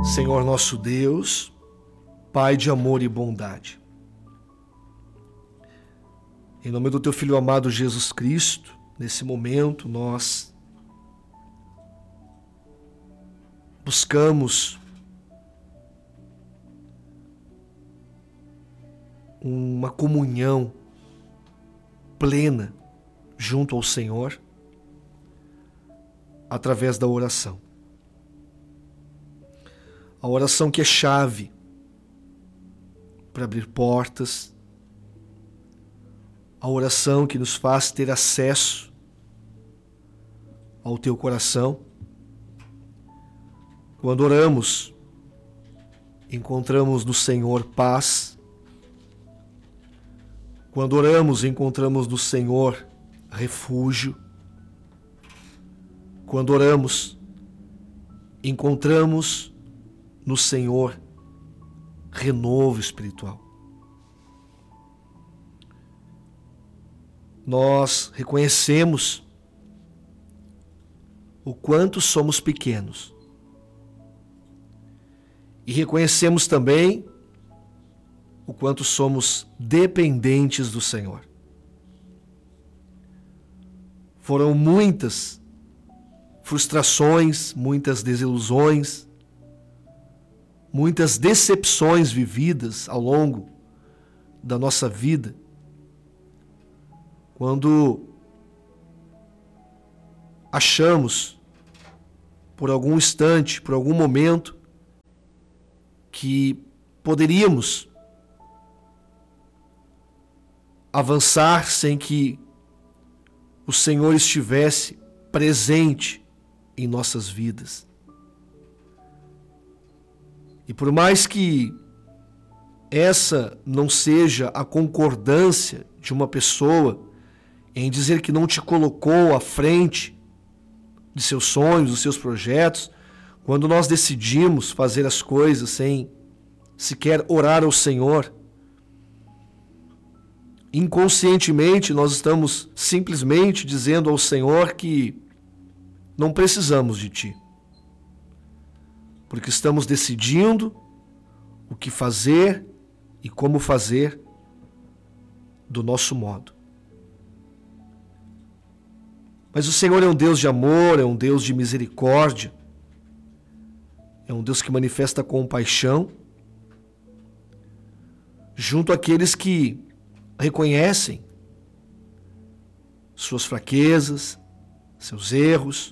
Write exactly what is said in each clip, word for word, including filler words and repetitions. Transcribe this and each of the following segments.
Senhor nosso Deus, Pai de amor e bondade, em nome do Teu Filho amado Jesus Cristo, nesse momento nós buscamos uma comunhão plena junto ao Senhor através da oração. A oração que é chave para abrir portas, a oração que nos faz ter acesso ao Teu coração. Quando oramos, encontramos no Senhor paz. Quando oramos, encontramos no Senhor refúgio. Quando oramos, encontramos no Senhor renovo espiritual. Nós reconhecemos o quanto somos pequenos e reconhecemos também o quanto somos dependentes do Senhor. Foram muitas frustrações, muitas desilusões, muitas decepções vividas ao longo da nossa vida, quando achamos, por algum instante, por algum momento, que poderíamos avançar sem que o Senhor estivesse presente em nossas vidas. E por mais que essa não seja a concordância de uma pessoa em dizer que não te colocou à frente de seus sonhos, dos seus projetos, quando nós decidimos fazer as coisas sem sequer orar ao Senhor, inconscientemente nós estamos simplesmente dizendo ao Senhor que não precisamos de Ti, porque estamos decidindo o que fazer e como fazer do nosso modo. Mas o Senhor é um Deus de amor, é um Deus de misericórdia, é um Deus que manifesta compaixão junto àqueles que reconhecem suas fraquezas, seus erros.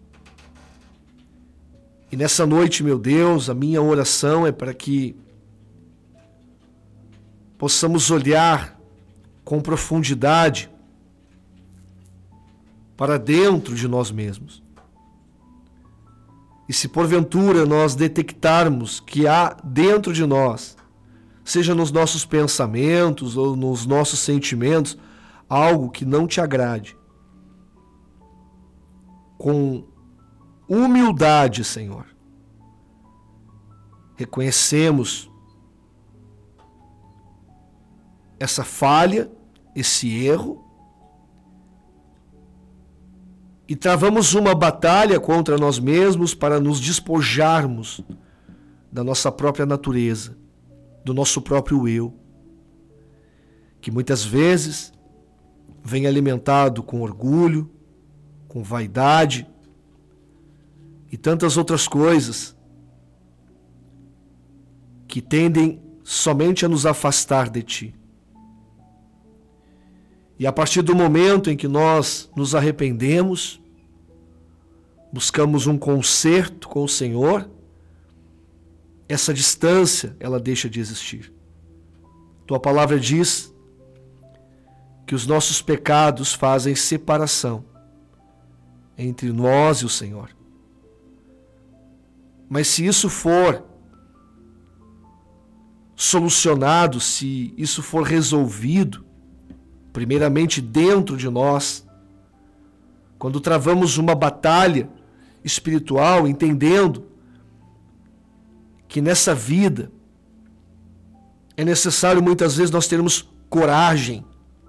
E nessa noite, meu Deus, a minha oração é para que possamos olhar com profundidade para dentro de nós mesmos. E se porventura nós detectarmos que há dentro de nós, seja nos nossos pensamentos ou nos nossos sentimentos, algo que não te agrade, com humildade, Senhor, reconhecemos essa falha, esse erro, e travamos uma batalha contra nós mesmos para nos despojarmos da nossa própria natureza, do nosso próprio eu, que muitas vezes vem alimentado com orgulho, com vaidade e tantas outras coisas que tendem somente a nos afastar de Ti. E a partir do momento em que nós nos arrependemos, buscamos um conserto com o Senhor, essa distância, ela deixa de existir. Tua palavra diz que os nossos pecados fazem separação entre nós e o Senhor. Mas se isso for solucionado, se isso for resolvido, primeiramente dentro de nós, quando travamos uma batalha espiritual, entendendo que nessa vida é necessário muitas vezes nós termos coragem,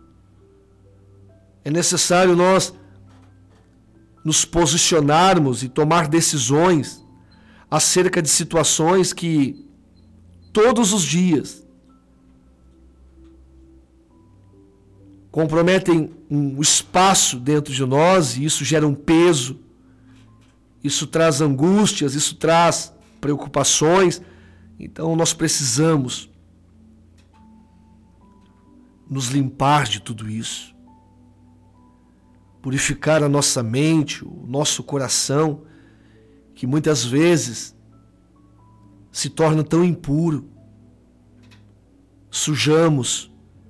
é necessário nós nos posicionarmos e tomar decisões acerca de situações que todos os dias comprometem um espaço dentro de nós, e isso gera um peso, isso traz angústias, isso traz preocupações. Então nós precisamos nos limpar de tudo isso, purificar a nossa mente, o nosso coração, que muitas vezes se torna tão impuro. Sujamos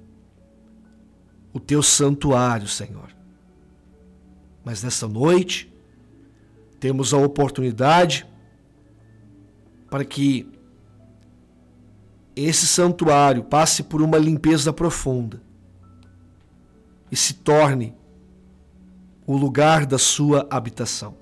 o teu santuário, Senhor. Mas nessa noite, temos a oportunidade para que esse santuário passe por uma limpeza profunda e se torne o lugar da sua habitação.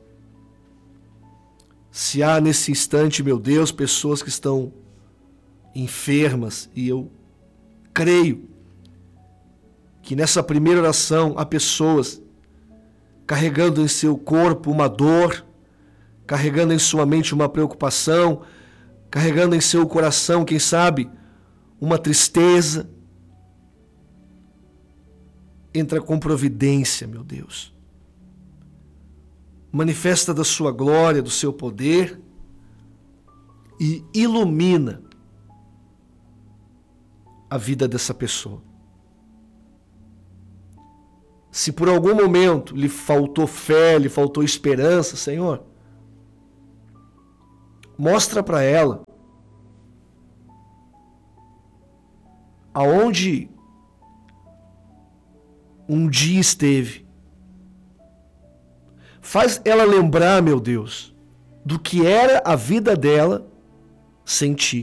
Se há nesse instante, meu Deus, pessoas que estão enfermas, e eu creio que nessa primeira oração há pessoas carregando em seu corpo uma dor, carregando em sua mente uma preocupação, carregando em seu coração, quem sabe, uma tristeza. Entra com providência, meu Deus. Manifesta da sua glória, do seu poder e ilumina a vida dessa pessoa. Se por algum momento lhe faltou fé, lhe faltou esperança, Senhor, mostra para ela aonde um dia esteve. Faz ela lembrar, meu Deus, do que era a vida dela sem ti.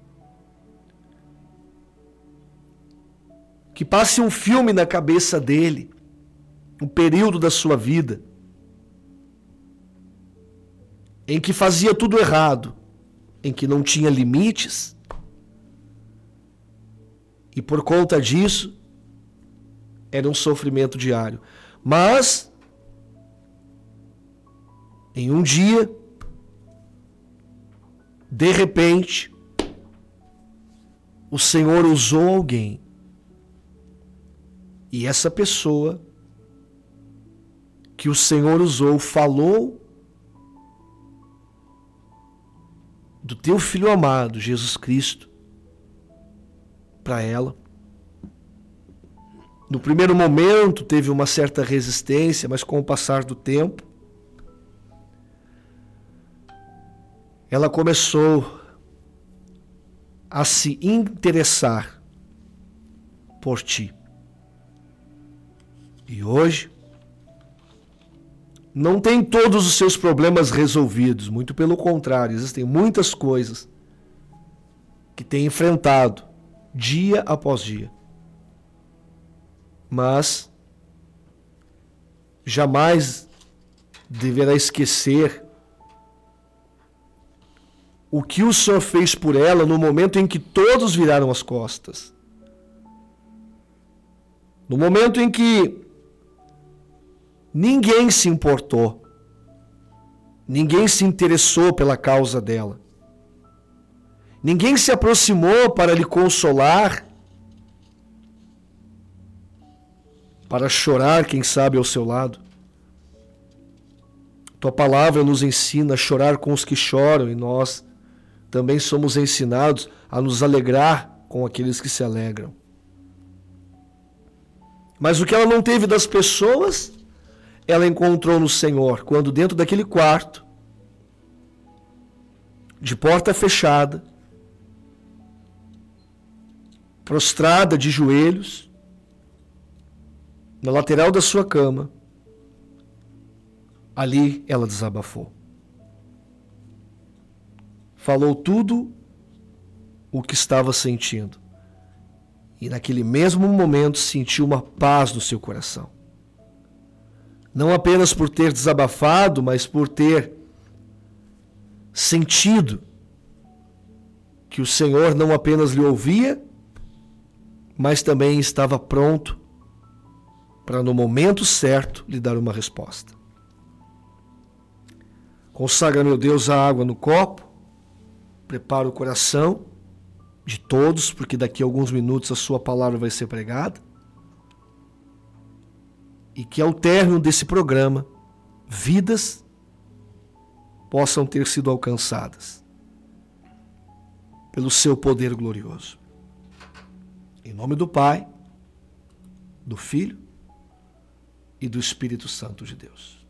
Que passe um filme na cabeça dele, um período da sua vida em que fazia tudo errado, em que não tinha limites, e por conta disso era um sofrimento diário. Mas em um dia, de repente, o Senhor usou alguém, e essa pessoa que o Senhor usou falou do teu Filho amado, Jesus Cristo, para ela. No primeiro momento teve uma certa resistência, mas com o passar do tempo, ela começou a se interessar por ti. E hoje não tem todos os seus problemas resolvidos, muito pelo contrário, existem muitas coisas que tem enfrentado dia após dia. Mas jamais deverá esquecer o que o Senhor fez por ela no momento em que todos viraram as costas. No momento em que ninguém se importou, ninguém se interessou pela causa dela, ninguém se aproximou para lhe consolar, para chorar, quem sabe, ao seu lado. Tua palavra nos ensina a chorar com os que choram, e nós também somos ensinados a nos alegrar com aqueles que se alegram. Mas o que ela não teve das pessoas, ela encontrou no Senhor, quando dentro daquele quarto, de porta fechada, prostrada de joelhos, na lateral da sua cama, ali ela desabafou. Falou tudo o que estava sentindo. E naquele mesmo momento sentiu uma paz no seu coração. Não apenas por ter desabafado, mas por ter sentido que o Senhor não apenas lhe ouvia, mas também estava pronto para no momento certo lhe dar uma resposta. Consagra, meu Deus, a água no copo. Prepara o coração de todos, porque daqui a alguns minutos a sua palavra vai ser pregada. E que ao término desse programa, vidas possam ter sido alcançadas pelo seu poder glorioso. Em nome do Pai, do Filho e do Espírito Santo de Deus.